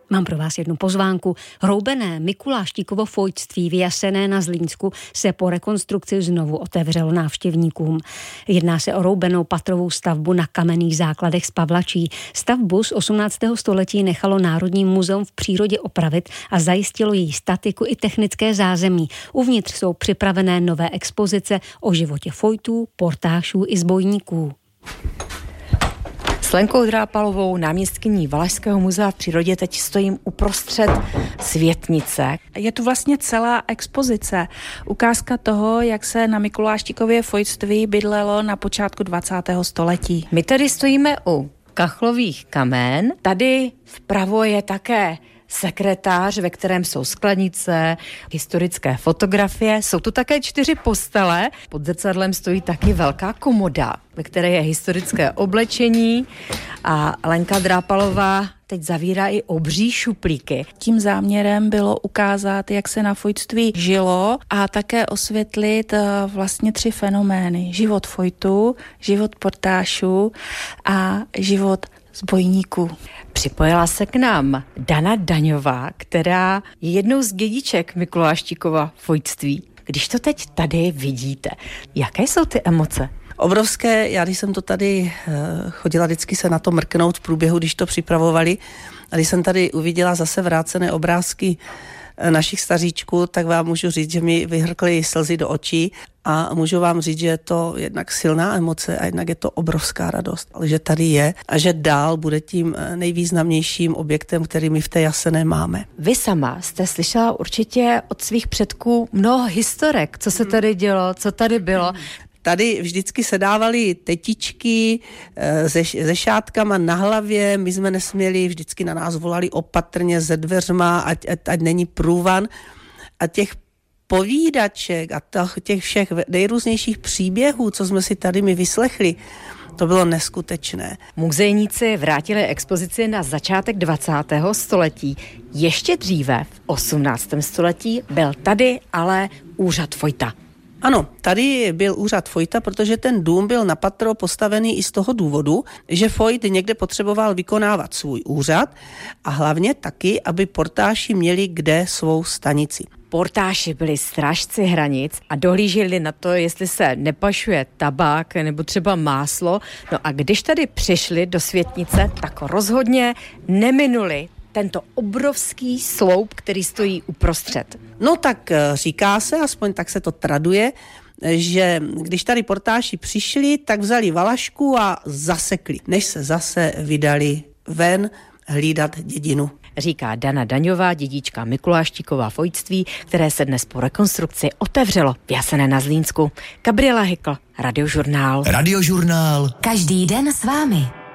Mám pro vás jednu pozvánku. Roubené Mikuláštíkovo fojtství vyjasené na Zlínsku se po rekonstrukci znovu otevřelo návštěvníkům. Jedná se o roubenou patrovou stavbu na kamenných základech z pavlačí. Stavbu z 18. století nechalo Národní muzeum v přírodě opravit a zajistilo její statiku i technické zázemí. Uvnitř jsou připravené nové expozice o životě fojtů, portášů i zbojníků. S Lenkou Drápalovou, náměstkyní Valašského muzea v přírodě, teď stojím uprostřed světnice. Je tu vlastně celá expozice. Ukázka toho, jak se na Mikuláštíkově fojtství bydlelo na počátku 20. století. My tady stojíme u kachlových kamen. Tady vpravo je také sekretář, ve kterém jsou skladnice, historické fotografie. Jsou tu také 4 postele. Pod zrcadlem stojí taky velká komoda, ve které je historické oblečení a Lenka Drápalová teď zavírá i obří šuplíky. Tím záměrem bylo ukázat, jak se na fojtství žilo a také osvětlit vlastně 3 fenomény. Život fojtů, život portášů a život zbojníků. Připojila se k nám Dana Daňová, která je jednou z dědiček Mikuláštíkova fojtství. Když to teď tady vidíte, jaké jsou ty emoce? Obrovské, já když jsem to tady chodila vždycky se na to mrknout v průběhu, když to připravovali, a když jsem tady uviděla zase vrácené obrázky našich staříčků, tak vám můžu říct, že mi vyhrkly slzy do očí a můžu vám říct, že je to jednak silná emoce a jednak je to obrovská radost, ale že tady je a že dál bude tím nejvýznamnějším objektem, který my v té Jasené máme. Vy sama jste slyšela určitě od svých předků mnoho historek, co se tady dělo, co tady bylo. Tady vždycky se dávaly tetičky se šátkama na hlavě, my jsme nesměli, vždycky na nás volali opatrně ze dveřma, ať není průvan. A těch povídaček a těch všech nejrůznějších příběhů, co jsme si tady my vyslechli, to bylo neskutečné. Muzejníci vrátili expozici na začátek 20. století. Ještě dříve, v 18. století, byl tady ale úřad fojta. Ano, tady byl úřad fojta, protože ten dům byl na patro postavený i z toho důvodu, že fojt někde potřeboval vykonávat svůj úřad a hlavně taky, aby portáši měli kde svou stanici. Portáši byli strážci hranic a dohlíželi na to, jestli se nepašuje tabák nebo třeba máslo. No a když tady přišli do světnice, tak rozhodně neminuli tento obrovský sloup, který stojí uprostřed. No tak říká se, aspoň tak se to traduje, že když tady portáši přišli, tak vzali valašku a zasekli, než se zase vydali ven hlídat dědinu. Říká Dana Daňová, dědička Mikuláštíkova fojtství, které se dnes po rekonstrukci otevřelo v Jasené na Zlínsku. Gabriela Hykl, Radiožurnál. Radiožurnál. Každý den s vámi.